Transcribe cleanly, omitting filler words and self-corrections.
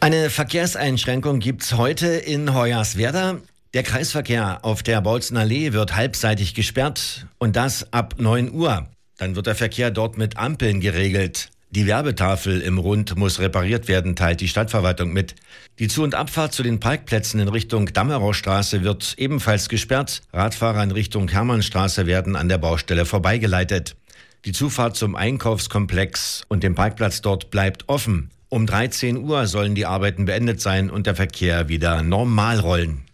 Eine Verkehrseinschränkung gibt's heute in Hoyerswerda. Der Kreisverkehr auf der Baulzener Allee wird halbseitig gesperrt und das ab 9 Uhr. Dann wird der Verkehr dort mit Ampeln geregelt. Die Werbetafel im Rund muss repariert werden, teilt die Stadtverwaltung mit. Die Zu- und Abfahrt zu den Parkplätzen in Richtung Dammeraustraße wird ebenfalls gesperrt. Radfahrer in Richtung Hermannstraße werden an der Baustelle vorbeigeleitet. Die Zufahrt zum Einkaufskomplex und dem Parkplatz dort bleibt offen. Um 13 Uhr sollen die Arbeiten beendet sein und der Verkehr wieder normal rollen.